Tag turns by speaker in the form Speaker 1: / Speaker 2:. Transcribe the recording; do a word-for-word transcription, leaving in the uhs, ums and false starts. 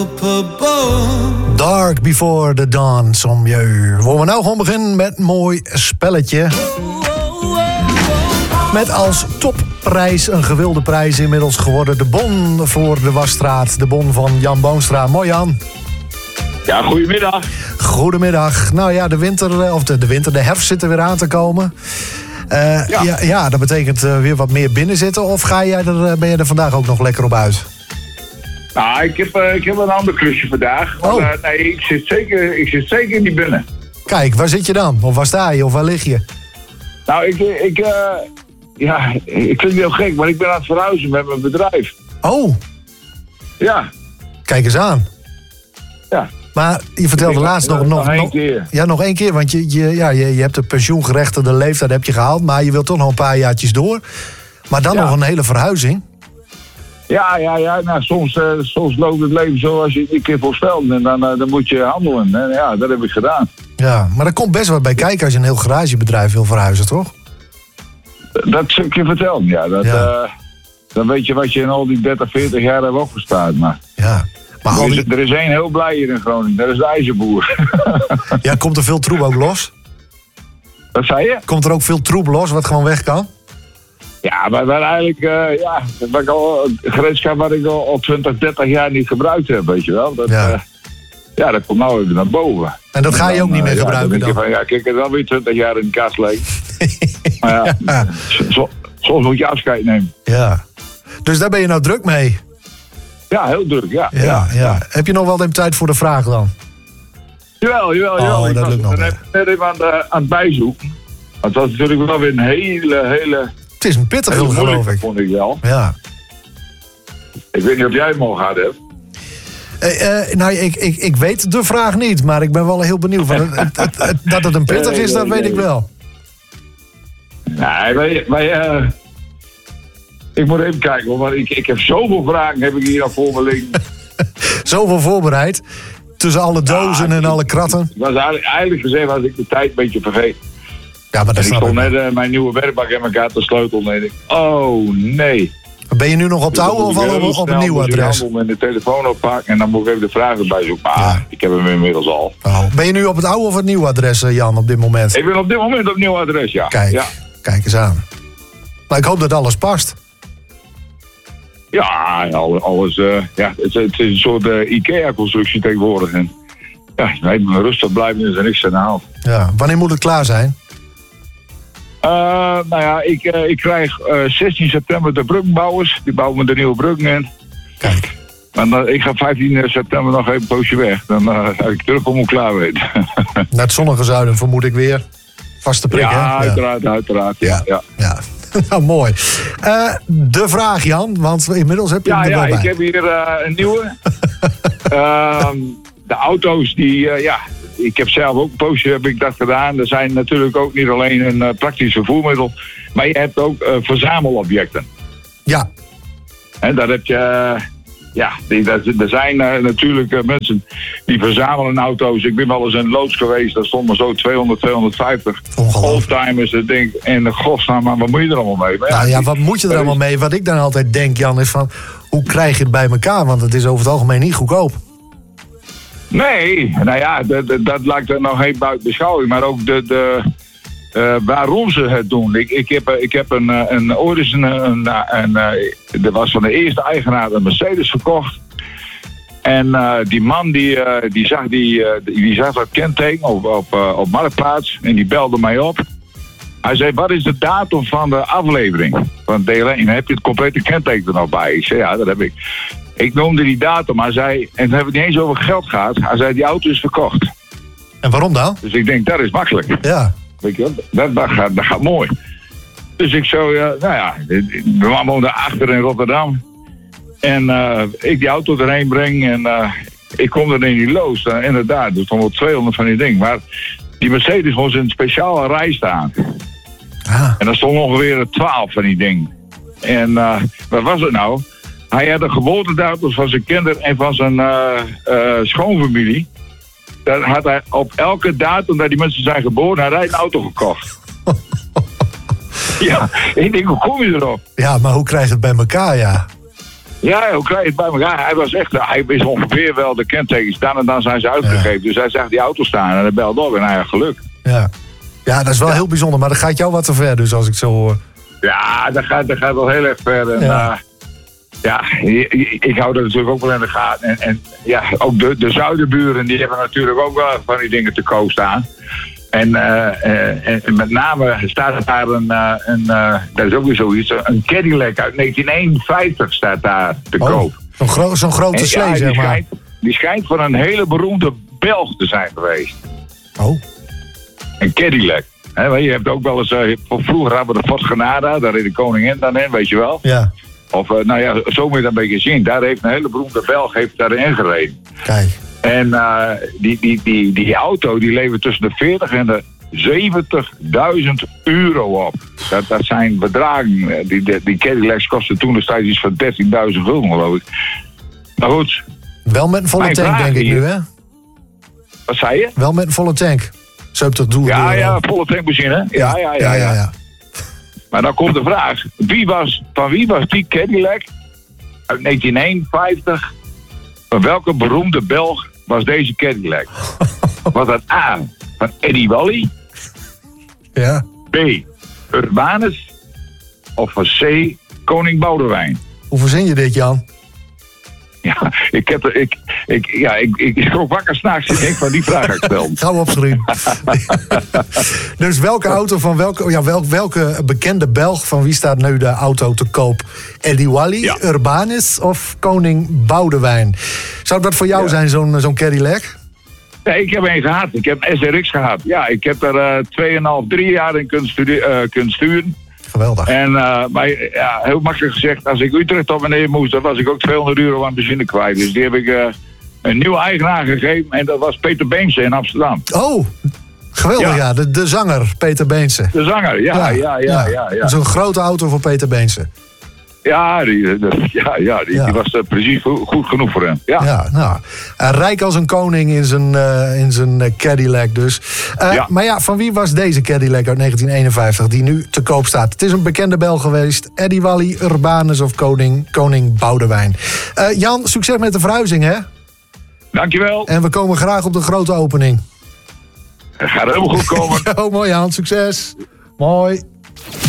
Speaker 1: Dark Before the Dawn, som je. Wollen we nou gewoon beginnen met een mooi spelletje. Met als topprijs een gewilde prijs inmiddels geworden. De bon voor de Wasstraat. De bon van Jan Boonstra. Mooi, Jan.
Speaker 2: Ja, goedemiddag.
Speaker 1: Goedemiddag. Nou ja, de winter, of de, de winter, de herfst zit er weer aan te komen. Uh, ja. Ja, ja, dat betekent uh, weer wat meer binnen zitten. Of ga jij er, ben je er vandaag ook nog lekker op uit?
Speaker 2: Nou, ik heb, uh, ik heb een ander klusje vandaag.
Speaker 1: Oh.
Speaker 2: Maar, uh, nee, ik zit, zeker, ik zit zeker in die binnen.
Speaker 1: Kijk, waar zit je dan? Of waar sta je? Of waar lig je?
Speaker 2: Nou, ik... ik uh, ja, ik klinkt heel gek, maar ik ben aan het verhuizen met mijn bedrijf.
Speaker 1: Oh.
Speaker 2: Ja.
Speaker 1: Kijk eens aan.
Speaker 2: Ja.
Speaker 1: Maar je vertelde
Speaker 2: ik,
Speaker 1: laatst
Speaker 2: nog,
Speaker 1: nog...
Speaker 2: Nog één
Speaker 1: nog,
Speaker 2: keer.
Speaker 1: Ja, nog één keer. Want je, je, ja, je, je hebt de pensioengerechtigde leeftijd heb je gehaald. Maar je wilt toch nog een paar jaartjes door. Maar dan
Speaker 2: ja.
Speaker 1: nog een hele verhuizing.
Speaker 2: Ja, ja, ja. Nou, soms, uh, soms loopt het leven zoals je het een keer voorspelt. En dan, uh, dan moet je handelen. En ja, dat heb ik gedaan.
Speaker 1: Ja, maar er komt best wat bij kijken als je een heel garagebedrijf wil verhuizen, toch?
Speaker 2: Dat zou ik je vertellen, ja. Dat,
Speaker 1: ja.
Speaker 2: Uh, dan weet je wat je in al die dertig, veertig jaar hebt opgespaard. Maar,
Speaker 1: ja. maar
Speaker 2: er, is,
Speaker 1: die...
Speaker 2: er is één heel blij hier in Groningen. Dat is de ijzerboer.
Speaker 1: Ja, komt er veel troep ook los?
Speaker 2: Wat zei je?
Speaker 1: Komt er ook veel troep los wat gewoon weg kan?
Speaker 2: Ja, maar, maar eigenlijk, uh, ja, wat ik al, het gereedschap wat ik al, al twintig, dertig jaar niet gebruikt heb, weet je wel. Dat,
Speaker 1: ja.
Speaker 2: Uh, ja, dat komt nou even naar boven.
Speaker 1: En dat ga je
Speaker 2: dan,
Speaker 1: ook niet meer
Speaker 2: uh,
Speaker 1: gebruiken
Speaker 2: ja,
Speaker 1: dan?
Speaker 2: dan? Van, ja, kijk, het is alweer twintig jaar in de kast leeg. Maar ja,
Speaker 1: ja.
Speaker 2: So, soms moet je afscheid nemen.
Speaker 1: Ja. Dus daar ben je nou druk mee?
Speaker 2: Ja, heel druk, ja.
Speaker 1: Ja, ja. ja. Heb je nog wel even tijd voor de vraag dan?
Speaker 2: Jawel, jawel, jawel.
Speaker 1: Oh,
Speaker 2: ik
Speaker 1: dat
Speaker 2: was
Speaker 1: lukt nog
Speaker 2: net, net even aan, de, aan het bijzoeken. Het was natuurlijk wel weer een hele, hele...
Speaker 1: Het is een pittige,
Speaker 2: hele
Speaker 1: geloof
Speaker 2: moeilijke,
Speaker 1: ik.
Speaker 2: vond ik wel.
Speaker 1: Ja.
Speaker 2: Ik weet niet of jij het al gehad hebt.
Speaker 1: Uh, uh, nou, ik, ik, ik weet de vraag niet, maar ik ben wel heel benieuwd. Van het, het, het, het, dat het een pittig is, dat weet ik wel.
Speaker 2: Nee, wij... wij uh, ik moet even kijken, hoor, want ik, ik heb zoveel vragen heb ik hier al voor me liggen.
Speaker 1: Zoveel voorbereid. Tussen alle dozen ja, en alle kratten.
Speaker 2: Was eigenlijk, eigenlijk gezegd was ik de tijd een beetje vergeten.
Speaker 1: Ja, maar dat
Speaker 2: en ik stond net uh, mijn nieuwe werkbak in elkaar te sleutelen. En ik, oh nee.
Speaker 1: Ben je nu nog op het oude of al op, op een nieuw adres?
Speaker 2: Ik moet de telefoon oppakken en dan moet ik even de vragen erbij zoeken. Maar ja. Ik heb hem inmiddels al.
Speaker 1: Oh. Ben je nu op het oude of het nieuwe adres, Jan, op dit moment?
Speaker 2: Ik ben op dit moment op het nieuwe adres, ja.
Speaker 1: Kijk,
Speaker 2: ja.
Speaker 1: kijk eens aan. Maar ik hoop dat alles past.
Speaker 2: Ja, alles. Uh, ja, het, het is een soort uh, IKEA-constructie tegenwoordig. En ja, nee, rustig blijven is er niks aan de hand.
Speaker 1: Ja, wanneer moet het klaar zijn?
Speaker 2: Uh, nou ja, ik, uh, ik krijg uh, zestien september de bruggenbouwers. Die bouwen me de nieuwe bruggen in.
Speaker 1: Kijk.
Speaker 2: En uh, ik ga vijftien september nog even een poosje weg. Dan uh, ga ik terugkom hoe klaar weet.
Speaker 1: Naar het zonnige zuiden vermoed ik weer. Vaste prik,
Speaker 2: ja,
Speaker 1: hè? Ja,
Speaker 2: uiteraard, uiteraard. Ja, ja.
Speaker 1: ja. Nou, mooi. Uh, de vraag, Jan, want inmiddels heb je
Speaker 2: ja,
Speaker 1: hem er wel
Speaker 2: ja,
Speaker 1: bij.
Speaker 2: ik heb hier uh, een nieuwe. uh, de auto's die, uh, ja... Ik heb zelf ook een poosje heb ik dat gedaan. Er zijn natuurlijk ook niet alleen een uh, praktisch vervoermiddel, maar je hebt ook uh, verzamelobjecten.
Speaker 1: Ja.
Speaker 2: En dat heb je, uh, ja, die, dat, er zijn uh, natuurlijk uh, mensen die verzamelen auto's. Ik ben wel eens in een loods geweest, daar stonden zo tweehonderd, tweehonderdvijftig oldtimers. Ik denk, en de godsnaam, maar wat moet je er allemaal mee? Maar
Speaker 1: nou
Speaker 2: ja,
Speaker 1: ja, wat moet je er allemaal mee? Wat ik dan altijd denk, Jan, is van, hoe krijg je het bij elkaar? Want het is over het algemeen niet goedkoop.
Speaker 2: Nee, nou ja, dat, dat, dat lijkt er nog geen buiten beschouwing. Maar ook de, de, uh, waarom ze het doen. Ik, ik heb, ik heb een, een, ooit eens een, een, een, een, er was van de eerste eigenaar een Mercedes verkocht. En uh, die man die, uh, die, zag die, uh, die zag dat kenteken op, op, uh, op Marktplaats en die belde mij op. Hij zei, wat is de datum van de aflevering van deel één? Heb je het complete kenteken er nog bij? Ik zei, ja, dat heb ik. Ik noemde die datum, hij zei, en dan hebben we het niet eens over geld gehad. Hij zei, die auto is verkocht.
Speaker 1: En waarom dan?
Speaker 2: Dus ik denk, dat is makkelijk.
Speaker 1: Ja.
Speaker 2: Weet je, dat, dat, gaat, dat gaat mooi. Dus ik zo, uh, nou ja, we woonden achter in Rotterdam. En uh, ik die auto erheen breng en uh, ik kom er in die loos. Uh, inderdaad, er stonden wel tweehonderd van die dingen. Maar die Mercedes was in een speciale rij staan.
Speaker 1: Ah.
Speaker 2: En er stonden ongeveer twaalf van die dingen. En uh, wat was het nou? Hij had de geboortedatums van zijn kinderen en van zijn uh, uh, schoonfamilie. Dan had hij op elke datum dat die mensen zijn geboren, had hij een auto gekocht. Ja, ik denk, hoe kom je erop?
Speaker 1: Ja, maar hoe krijg je het bij elkaar, ja?
Speaker 2: Ja, hoe krijg je het bij elkaar? Hij was echt, hij wist ongeveer wel de kentekens. Dan en dan zijn ze uitgegeven. Ja. Dus hij zag die auto staan en hij belde op en hij had geluk.
Speaker 1: Ja, ja dat is wel ja. heel bijzonder. Maar dat gaat jou wat te ver dus, als ik zo hoor.
Speaker 2: Ja, dat gaat, dat gaat wel heel erg ver. En, ja, uh, ja ik hou dat natuurlijk ook wel in de gaten. En, en ja, ook de, de zuiderburen, die hebben natuurlijk ook wel van die dingen te koop staan. En, uh, uh, en met name staat daar een, uh, een uh, dat is ook weer zoiets, een Cadillac uit negentien eenenvijftig staat daar te oh, koop.
Speaker 1: Zo'n, gro- zo'n grote slee, ja, zeg maar.
Speaker 2: Schijnt, die schijnt van een hele beroemde Belg te zijn geweest.
Speaker 1: Oh.
Speaker 2: Een Cadillac. He, je hebt ook wel eens, uh, vroeger hadden we de Ford Granada, daar reed de koningin dan in, weet je wel.
Speaker 1: Ja.
Speaker 2: Of, uh, nou ja, zo moet je dat een beetje zien. Daar heeft een hele beroemde Belg heeft daarin gereden.
Speaker 1: Kijk.
Speaker 2: En uh, die, die, die, die auto die levert tussen de veertig en de zeventigduizend euro op. Dat, dat zijn bedragen. Die, die, die Cadillacs kosten toen destijds iets van dertienduizend gulden, geloof ik. Maar goed.
Speaker 1: Wel met een volle
Speaker 2: Mijn
Speaker 1: tank, denk ik hier, nu, hè?
Speaker 2: Wat zei je?
Speaker 1: Wel met een volle tank. zeventig doel.
Speaker 2: Ja, ja, volle tankmachine. Ja, ja, ja. ja, ja, ja. Maar dan komt de vraag. Wie was, van wie was die Cadillac uit negentien eenenvijftig? Van welke beroemde Belg was deze Cadillac? Was dat A, van Eddie Wally?
Speaker 1: Ja.
Speaker 2: B, Urbanus? Of van C, Koning Boudewijn?
Speaker 1: Hoe verzin je dit, Jan?
Speaker 2: Ja, ik, heb er, ik, ik, ja, ik, ik schrok wakker s'nachts en denk van die vraag heb ik gesteld.
Speaker 1: Gauw opschrijven. Dus welke auto van welke, ja, wel, welke bekende Belg van wie staat nu de auto te koop? Eddie Wally, ja. Urbanus of Koning Boudewijn? Zou dat voor jou ja. zijn, zo'n, zo'n Cadillac?
Speaker 2: Nee, ik heb één gehad. Ik heb een S R X gehad. Ja, ik heb er uh, tweeënhalf, drie jaar in kunnen, studi- uh, kunnen sturen.
Speaker 1: Geweldig.
Speaker 2: En uh, maar, ja, heel makkelijk gezegd, als ik Utrecht op en neer moest, dan was ik ook tweehonderd euro aan benzine kwijt. Dus die heb ik uh, een nieuwe eigenaar gegeven en dat was Peter Beense in Amsterdam.
Speaker 1: Oh, geweldig ja. ja. De, de zanger Peter Beense.
Speaker 2: De zanger, ja, ja, ja, ja. ja, ja, ja.
Speaker 1: Zo'n grote auto voor Peter Beense.
Speaker 2: Ja, die, de, ja, ja, die, ja. die was uh, precies goed genoeg voor hem. Ja,
Speaker 1: ja nou, uh, rijk als een koning in zijn, uh, in zijn uh, Cadillac dus. Uh, ja. Maar ja, van wie was deze Cadillac uit negentien eenenvijftig die nu te koop staat? Het is een bekende Belg geweest. Eddie Wally, Urbanus of Koning, Koning Boudewijn. Uh, Jan, succes met de verhuizing, hè?
Speaker 2: Dankjewel.
Speaker 1: En we komen graag op de grote opening.
Speaker 2: Het gaat helemaal goed komen.
Speaker 1: Oh, mooi Jan, succes. Mooi.